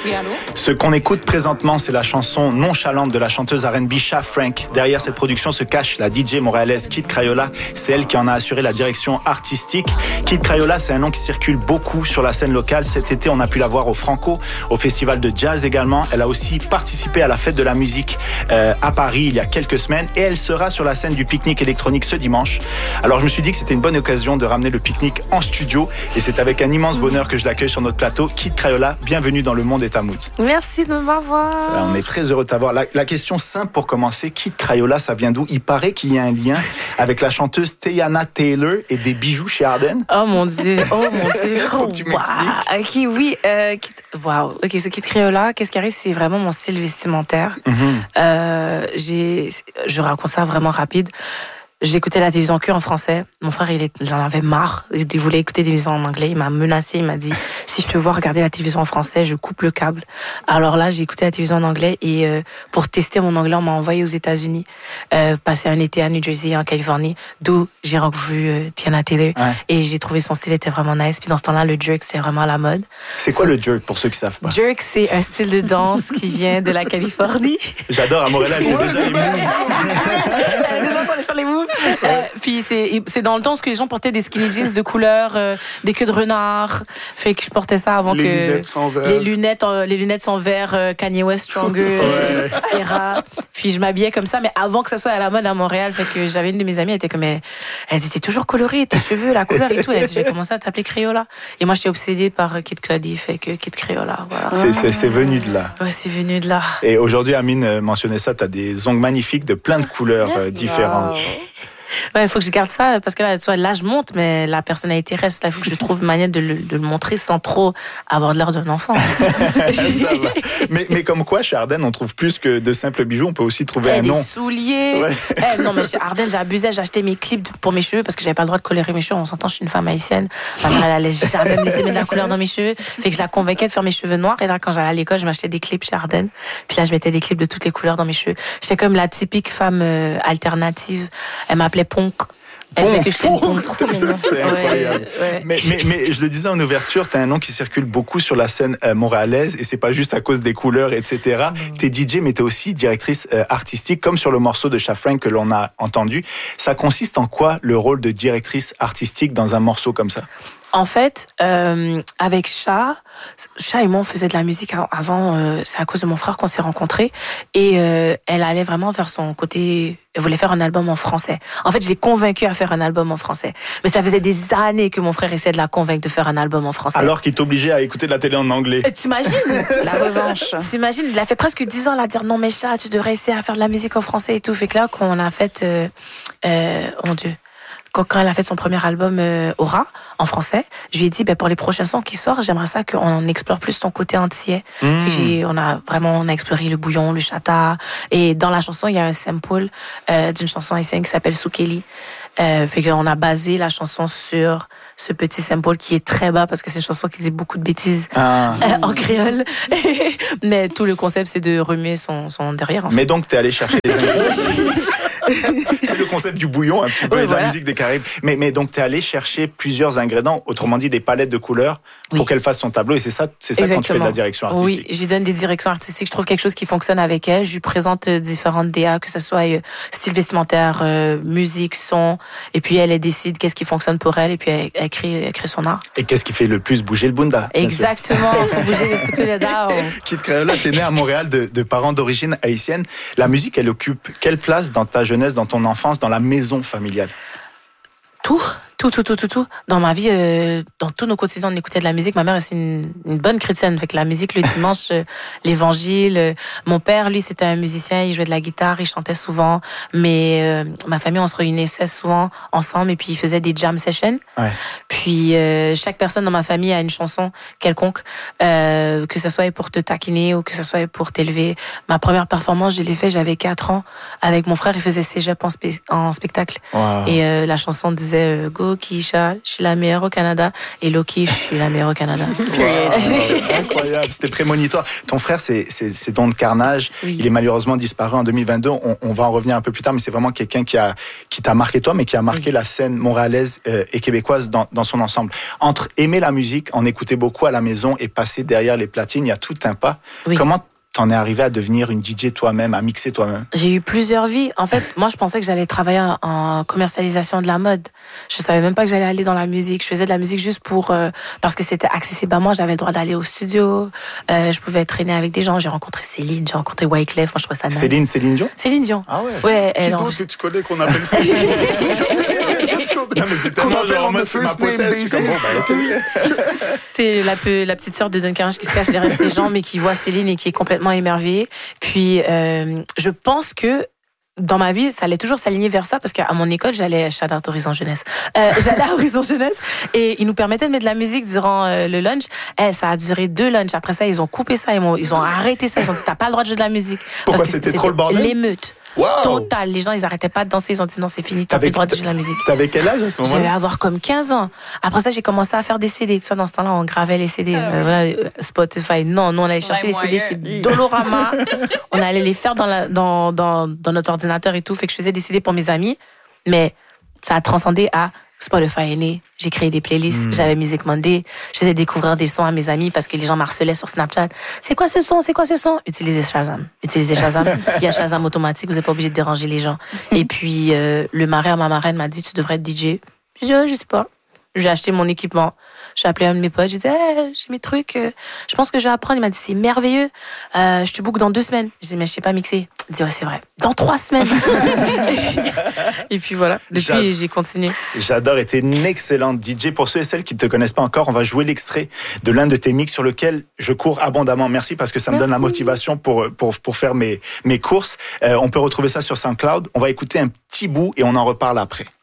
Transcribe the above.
Oui, allô? Ce qu'on écoute présentement, c'est la chanson Nonchalante de la chanteuse R&B Sha Frank. Derrière cette production se cache la DJ montréalaise Kid Crayola. C'est elle qui en a assuré la direction artistique. Kid Crayola, c'est un nom qui circule beaucoup sur la scène locale. Cet été, on a pu la voir au Franco, au festival de jazz également. Elle a aussi participé à la fête de la musique à Paris il y a quelques semaines et elle sera sur la scène du pique-nique électronique ce dimanche. Alors je me suis dit que c'était une bonne occasion de ramener le pique-nique en studio et c'est avec un immense bonheur que je l'accueille sur notre plateau. Kid Crayola, bienvenue dans Le Monde est à mood. Merci de m'avoir. On est très heureux de t'avoir. La question simple pour commencer, Kid Crayola, ça vient d'où? Il paraît qu'il y a un lien avec la chanteuse Teyana Taylor et des bijoux chez Ardennes. Oh mon Dieu. Faut que tu m'expliques. Ok, oui. Wow. Ok, ce Kid Crayola, qu'est-ce qui arrive? C'est vraiment mon style vestimentaire. Je raconte ça vraiment rapide. J'écoutais la télévision que en français. Mon frère, il en avait marre. Il voulait écouter la télévision en anglais. Il m'a menacé. Il m'a dit, si je te vois regarder la télévision en français, je coupe le câble. Alors là, j'ai écouté la télévision en anglais et pour tester mon anglais, on m'a envoyé aux États-Unis, passer un été à New Jersey, en Californie, d'où j'ai revu Teyana Taylor. Ouais. Et j'ai trouvé son style était vraiment nice. Puis dans ce temps-là, le jerk, c'était vraiment à la mode. C'est quoi le jerk pour ceux qui savent pas? Jerk, c'est un style de danse qui vient de la Californie. J'adore, à Montréal, elle fait déjà les moves. Elle a déjà entendu faire les moves. Puis c'est dans le temps où les gens portaient des skinny jeans de couleur, des queues de renard. Fait que je portais ça avant les que lunettes sans verre. Les lunettes sans verre, Kanye West Stronger, era. Puis je m'habillais comme ça, mais avant que ça soit à la mode à Montréal. Fait que j'avais une de mes amies, elle était comme, elle était toujours colorée, tes cheveux, la couleur et tout. Elle dit, j'ai commencé à t'appeler Crayola. Et moi, j'étais obsédée par Kid Cudi, fait que Kid Crayola. Voilà. C'est venu de là. Ouais, c'est venu de là. Et aujourd'hui, Amine mentionnait ça, t'as des ongles magnifiques de plein de couleurs différentes. Wow. Ouais, il faut que je garde ça parce que là, je monte, mais la personnalité reste. Là, il faut que je trouve une manière de le montrer sans trop avoir l'air d'un enfant. Ça va. Mais comme quoi, chez Ardennes, on trouve plus que de simples bijoux. On peut aussi trouver un nom. Des souliers. Ouais. Non, mais chez Ardennes, j'abusais. J'achetais mes clips pour mes cheveux parce que j'avais pas le droit de colorer mes cheveux. On s'entend, je suis une femme haïtienne. Ma mère, elle allait jamais me laisser mettre de la couleur dans mes cheveux. Fait que je la convainquais de faire mes cheveux noirs. Et là, quand j'allais à l'école, je m'achetais des clips chez Ardennes. Puis là, je mettais des clips de toutes les couleurs dans mes cheveux. J'étais comme la typique femme alternative. Elle m'appelait Ponk. C'est incroyable. Ouais. Mais je le disais en ouverture, t'as un nom qui circule beaucoup sur la scène montréalaise et c'est pas juste à cause des couleurs, etc. T'es DJ, mais t'es aussi directrice artistique, comme sur le morceau de Sha Frank que l'on a entendu. Ça consiste en quoi le rôle de directrice artistique dans un morceau comme ça? En fait, avec Sha et moi, on faisait de la musique avant. C'est à cause de mon frère qu'on s'est rencontrés. Et elle allait vraiment vers son côté... Elle voulait faire un album en français. En fait, je l'ai convaincue à faire un album en français. Mais ça faisait des années que mon frère essayait de la convaincre de faire un album en français. Alors qu'il t'obligeait à écouter de la télé en anglais. T'imagines? La revanche. T'imagines? Il a fait presque 10 ans à dire non, mais Sha, tu devrais essayer à faire de la musique en français et tout. Fait que là, qu'on a fait... mon Dieu... Quand elle a fait son premier album Aura en français, je lui ai dit pour les prochains sons qui sortent, j'aimerais ça qu'on explore plus ton côté antillais. On a exploré le bouillon, le chata, et dans la chanson il y a un sample d'une chanson haïtienne qui s'appelle Soukeli. Fait qu'on a basé la chanson sur ce petit sample qui est très bas parce que c'est une chanson qui dit beaucoup de bêtises en créole. Mais tout le concept c'est de remuer son derrière. Mais donc t'es allé chercher les ingrédients. C'est le concept du bouillon, un petit peu, et de la musique des Caraïbes. Mais donc, t'es allé chercher plusieurs ingrédients, autrement dit, des palettes de couleurs, pour qu'elle fasse son tableau. Et c'est ça Exactement. Quand tu fais de la direction artistique. Oui, je lui donne des directions artistiques. Je trouve quelque chose qui fonctionne avec elle. Je lui présente différentes DA, que ce soit style vestimentaire, musique, son. Et puis, elle décide qu'est-ce qui fonctionne pour elle. Et puis, elle crée son art. Et qu'est-ce qui fait le plus bouger le bunda? Exactement. Il faut bouger le sucre d'art. Kid Crayola, t'es né à Montréal de parents d'origine haïtienne. La musique, elle occupe quelle place dans ta jeunesse, dans ton enfance, dans la maison familiale? Tout. Dans ma vie, dans tous nos quotidiens, on écoutait de la musique. Ma mère, c'est une bonne chrétienne. Fait que la musique, le dimanche, l'évangile. Mon père, lui, c'était un musicien. Il jouait de la guitare, il chantait souvent. Mais ma famille, on se réunissait souvent ensemble et puis il faisait des jam sessions. Ouais. Puis chaque personne dans ma famille a une chanson quelconque, que ce soit pour te taquiner ou que ce soit pour t'élever. Ma première performance, je l'ai fait, j'avais 4 ans. Avec mon frère, il faisait cégep en spectacle. Wow. Et la chanson disait « Go Bravo, Keisha, je suis la meilleure au Canada. Et Loki, je suis la meilleure au Canada. Wow, incroyable, c'était prémonitoire. Ton frère, c'est Don de Carnage. Oui. Il est malheureusement disparu en 2022. On va en revenir un peu plus tard, mais c'est vraiment quelqu'un qui t'a marqué toi, mais qui a marqué la scène montréalaise et québécoise dans son ensemble. Entre aimer la musique, en écouter beaucoup à la maison et passer derrière les platines, il y a tout un pas. Oui. Comment t'en es arrivé à devenir une DJ toi-même, à mixer toi-même? J'ai eu plusieurs vies. En fait, moi, je pensais que j'allais travailler en commercialisation de la mode. Je savais même pas que j'allais aller dans la musique. Je faisais de la musique juste parce que c'était accessible à moi. J'avais le droit d'aller au studio. Je pouvais traîner avec des gens. J'ai rencontré Céline, j'ai rencontré Wyclef. Moi, je trouvais ça nice. Céline Dion? Céline Dion. Ah ouais? Ouais. Qui d'autre que tu connais qu'on appelle Céline? Non, mais c'est tellement genre en mode c'est ma potesse. C'est la petite sœur de Don Carnage qui se cache derrière ses gens, mais qui voit Céline et qui est complètement émerveillée. Puis, je pense que dans ma vie, ça allait toujours s'aligner vers ça parce qu'à mon école, j'allais shout out Horizon Jeunesse. J'allais à Horizon Jeunesse et ils nous permettaient de mettre de la musique durant le lunch. Ça a duré 2 lunchs. Après ça, ils ont coupé ça, ils ont arrêté ça. Ils ont dit t'as pas le droit de jouer de la musique. Pourquoi c'était trop le bordel? L'émeute. Wow. Total. Les gens, ils arrêtaient pas de danser. Ils ont dit non, c'est fini. T'as plus le droit de jouer de la musique. T'avais quel âge à ce moment-là? Je devais avoir comme 15 ans. Après ça, j'ai commencé à faire des CD. Tu vois, dans ce temps-là, on gravait les CD. Voilà, Spotify. Non, nous, on allait chercher les CD chez Dolorama. On allait les faire dans notre ordinateur et tout. Fait que je faisais des CD pour mes amis. Mais ça a transcendé à Spotify est né. J'ai créé des playlists. J'avais Music Monday. Je faisais découvrir des sons à mes amis parce que les gens m'harcelaient sur Snapchat. C'est quoi ce son? Utilisez Shazam. Il y a Shazam automatique. Vous n'êtes pas obligé de déranger les gens. Et puis, le marin à ma marraine m'a dit, tu devrais être DJ. J'ai dit, je sais pas. J'ai acheté mon équipement. J'ai appelé un de mes potes. J'ai dit, j'ai mes trucs. Je pense que je vais apprendre. Il m'a dit, c'est merveilleux. Je te book dans 2 semaines. J'ai dit, mais je sais pas mixer. Il dit, ouais, c'est vrai. Dans 3 semaines. Et puis voilà. Depuis, j'ai continué. J'adore. Et t'es une excellente DJ. Pour ceux et celles qui ne te connaissent pas encore, on va jouer l'extrait de l'un de tes mix sur lequel je cours abondamment. Merci parce que ça me donne la motivation pour faire mes courses. On peut retrouver ça sur SoundCloud. On va écouter un petit bout et on en reparle après.